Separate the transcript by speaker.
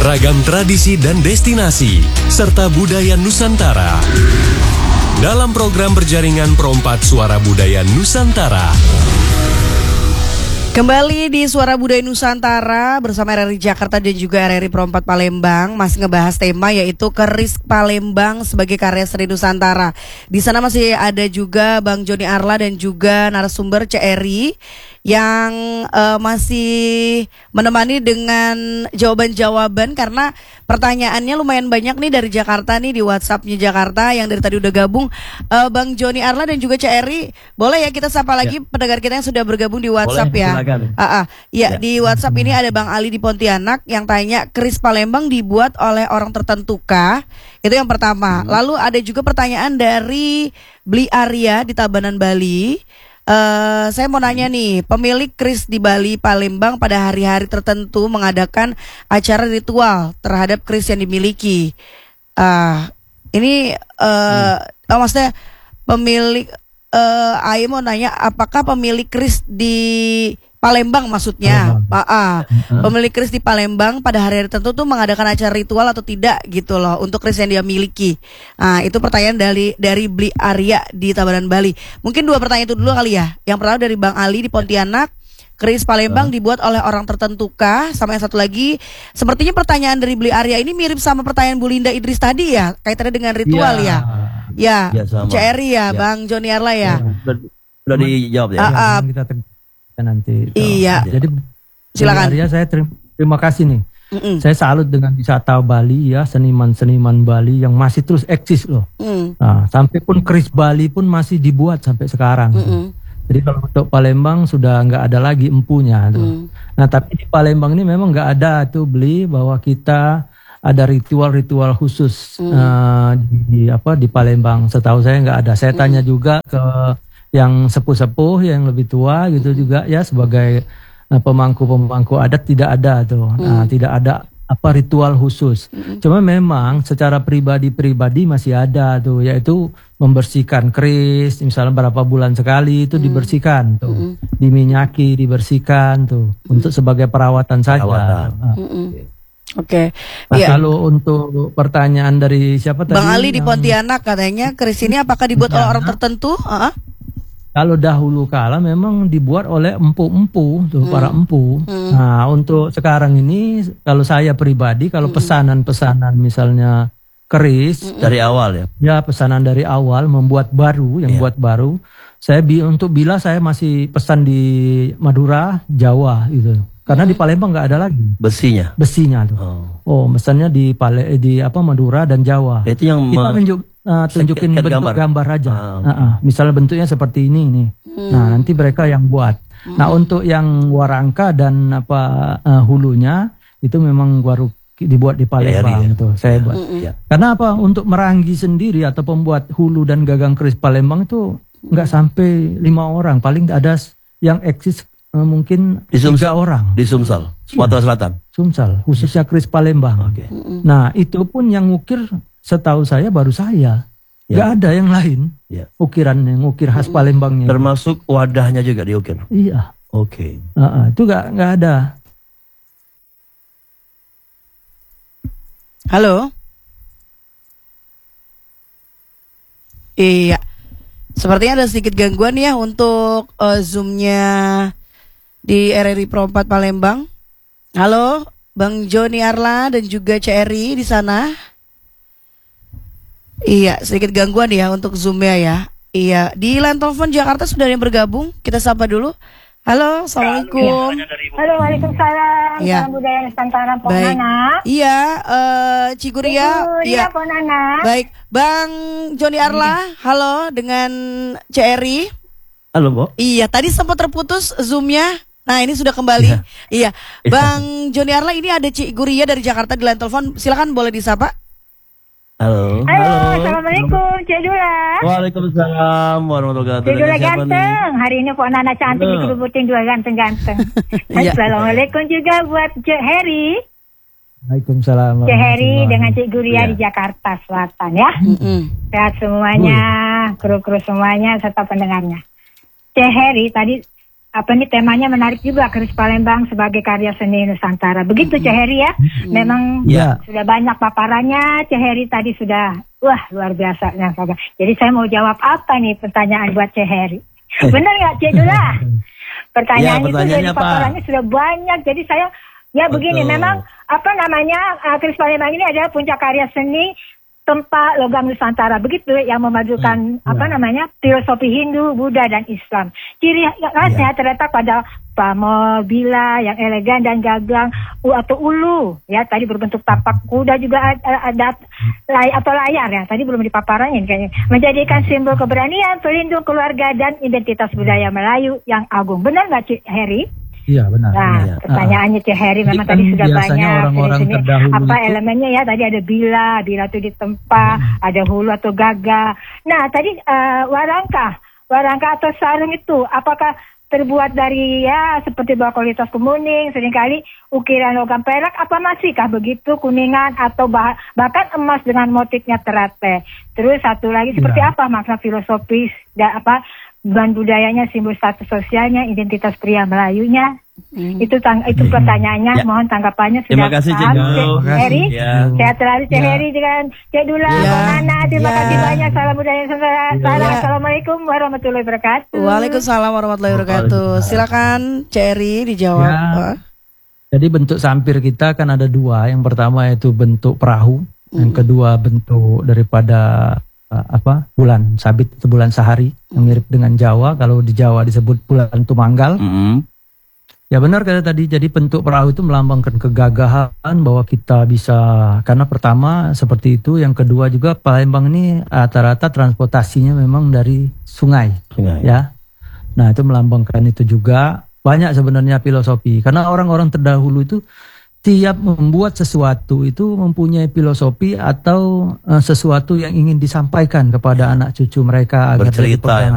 Speaker 1: ragam tradisi dan destinasi, serta budaya Nusantara. Dalam program berjaringan Perompat Suara Budaya Nusantara.
Speaker 2: Kembali di Suara Budaya Nusantara bersama RRI Jakarta dan juga RRI Perompat Palembang, masih ngebahas tema yaitu Keris Palembang sebagai karya seni Nusantara. Di sana masih ada juga Bang Joni Arla dan juga narasumber CRI yang masih menemani dengan jawaban-jawaban karena pertanyaannya lumayan banyak nih dari Jakarta nih di WhatsApp-nya Jakarta yang dari tadi udah gabung. Bang Joni Arla dan juga CRI, boleh ya kita sapa lagi pendengar kita yang sudah bergabung di WhatsApp. Boleh, ya. Ya, di WhatsApp ini ada Bang Ali di Pontianak yang tanya, keris Palembang dibuat oleh orang tertentu kah? Itu yang pertama. Lalu ada juga pertanyaan dari Bli Arya di Tabanan, Bali. Saya mau nanya nih, pemilik keris di Bali Palembang pada hari-hari tertentu mengadakan acara ritual terhadap keris yang dimiliki. Maksudnya pemilik Ayo mau nanya, apakah pemilik keris di Palembang maksudnya, pemilik keris di Palembang pada hari-hari tertentu tuh mengadakan acara ritual atau tidak gitu loh untuk keris yang dia miliki. Itu pertanyaan dari Bli Arya di Tabanan, Bali. Mungkin dua pertanyaan itu dulu kali ya. Yang pertama dari Bang Ali di Pontianak, keris Palembang dibuat oleh orang tertentu kah? Sama yang satu lagi, sepertinya pertanyaan dari Bli Arya ini mirip sama pertanyaan Bu Linda Idris tadi ya, kaitannya dengan ritual ya. Ya, CRI ya, Bang Joni Arla ya.
Speaker 3: Sudah dijawab ya. Kita nanti.
Speaker 2: Iya.
Speaker 4: Jadi
Speaker 2: silakan.
Speaker 4: Arya, saya terima kasih nih. Saya salut dengan wisata Bali ya, seniman-seniman Bali yang masih terus eksis loh. Nah, sampai pun keris Bali pun masih dibuat sampai sekarang. Jadi kalau untuk Palembang sudah nggak ada lagi empunya tuh. Nah, tapi di Palembang ini memang nggak ada tuh Beli bahwa kita ada ritual-ritual khusus di Palembang. Setahu saya nggak ada. Saya tanya juga ke yang sepuh-sepuh, yang lebih tua gitu juga ya, sebagai pemangku-pemangku adat tidak ada tuh. Tidak ada ritual khusus. Cuma memang secara pribadi masih ada tuh, yaitu membersihkan keris, misalnya berapa bulan sekali itu dibersihkan tuh, diminyaki, dibersihkan tuh, untuk sebagai perawatan saja.
Speaker 2: Oke.
Speaker 4: Kalau untuk pertanyaan dari siapa tadi?
Speaker 2: Bang Ali di Pontianak katanya keris ini apakah dibuat oleh orang tertentu?
Speaker 4: Kalau dahulu kala memang dibuat oleh empu-empu tuh, para empu. Nah, untuk sekarang ini kalau saya pribadi, kalau pesanan-pesanan misalnya keris
Speaker 3: dari awal ya.
Speaker 4: Ya, pesanan dari awal membuat baru, yang buat baru. Saya untuk bila saya masih pesan di Madura, Jawa gitu. Karena di Palembang nggak ada lagi besinya tuh. Pesannya di Madura dan Jawa.
Speaker 3: Itu yang
Speaker 4: tunjukin bentuk gambar aja. Misalnya bentuknya seperti ini nih. Nah, nanti mereka yang buat. Nah, untuk yang warangka dan hulunya itu memang baru dibuat di Palembang tuh. Saya buat. Karena apa? Untuk merangi sendiri atau pembuat hulu dan gagang keris Palembang itu nggak sampai 5 orang. Paling ada yang eksis mungkin 3 orang.
Speaker 3: Di Sumsel, Sumatera Selatan.
Speaker 4: Sumsel, khususnya keris Palembang. Nah, itu pun yang ngukir setahu saya baru saya. Nggak ada yang lain. Ukir khas Palembangnya.
Speaker 3: Termasuk wadahnya juga diukir.
Speaker 4: Iya.
Speaker 3: Oke.
Speaker 4: Itu nggak ada.
Speaker 2: Halo. Iya. Sepertinya ada sedikit gangguan ya untuk Zoom-nya di RRI Perompat Palembang. Halo, Bang Joni Arla dan juga CRI di sana. Iya, sedikit gangguan ya untuk Zoom-nya ya. Iya, di line telepon Jakarta sudah ada yang bergabung. Kita sapa dulu. Halo, Assalamualaikum.
Speaker 5: Halo, Waalaikumsalam. Salam budaya Nusantara, Pok Nana.
Speaker 2: Iya, Ciguria.
Speaker 5: Iya, Pok Nana.
Speaker 2: Baik, Bang Joni Arla. Halo, dengan CRI.
Speaker 3: Halo, Bo.
Speaker 2: Iya, tadi sempat terputus Zoom-nya. Nah, ini sudah kembali. Iya. Bang Joni Arla, ini ada Ciguria dari Jakarta di line telepon. Silakan boleh disapa.
Speaker 3: Halo.
Speaker 5: Assalamualaikum, Cik Dula.
Speaker 3: Waalaikumsalam warahmatullahi wabarakatuh.
Speaker 5: Cik Dula ganteng. Hari ini Pok Nana cantik dikerubutin dua ganteng-ganteng. Assalamualaikum juga buat Cik Heri.
Speaker 4: Waalaikumsalam.
Speaker 5: Cik Heri dengan Cik Guria di Jakarta Selatan ya. Sehat semuanya, kru-kru semuanya serta pendengarnya. Cik Heri tadi temanya menarik juga, Keris Palembang sebagai karya seni Nusantara. Begitu Cik Heri ya. Memang sudah banyak paparannya. Cik Heri tadi sudah luar biasa. Jadi saya mau jawab apa nih pertanyaan buat Cik Heri? Benar nggak Cik Dula? Pertanyaannya itu dari paparannya sudah banyak. Jadi saya begini, memang Keris Palembang ini adalah puncak karya seni tempat logam Nusantara, begitu yang memadukan filosofi Hindu, Buddha dan Islam. Ciri khasnya terletak pada pamor, bila yang elegan dan gagang atau ulu ya, tadi berbentuk tapak kuda juga ada atau layar ya, tadi belum dipaparannya kayaknya, menjadikan simbol keberanian, pelindung keluarga dan identitas budaya Melayu yang agung. Benar nggak Cik Heri?
Speaker 4: Iya benar.
Speaker 5: Nah, pertanyaannya Cik Heri memang tadi sudah banyak.
Speaker 4: Orang-orang
Speaker 5: apa elemennya ya? Tadi ada bila itu ditempa, ada hulu atau gaga. Nah, tadi warangka atau sarung itu apakah terbuat dari seperti bawa kualitas kemuning, seringkali ukiran logam perak, apa masihkah begitu kuningan atau bahkan emas dengan motifnya terate. Terus satu lagi seperti apa makna filosofis dan bahan budayanya, simbol status sosialnya, identitas pria Melayunya. Itu pertanyaannya. Mohon tanggapannya.
Speaker 3: Terima kasih Cik
Speaker 5: Heri. Sehat selalu Cik Heri dengan Cik Dula, Nana. Terima kasih banyak. Salam budaya Nusantara. Assalamualaikum warahmatullahi wabarakatuh.
Speaker 2: Waalaikumsalam warahmatullahi wabarakatuh. Silakan Cik Heri dijawab.
Speaker 4: Jadi bentuk sampir kita kan ada dua. Yang pertama itu bentuk perahu. Yang kedua bentuk daripada bulan sabit atau bulan sehari yang mirip dengan Jawa. Kalau di Jawa disebut bulan Tumanggal. Ya benar kata tadi. Jadi bentuk perahu itu melambangkan kegagahan bahwa kita bisa, karena pertama seperti itu, yang kedua juga Palembang ini rata-rata transportasinya memang dari sungai. Ya. Nah, itu melambangkan itu juga. Banyak sebenarnya filosofi, karena orang-orang terdahulu itu tiap membuat sesuatu itu mempunyai filosofi atau sesuatu yang ingin disampaikan kepada anak cucu mereka agar
Speaker 3: bercerita.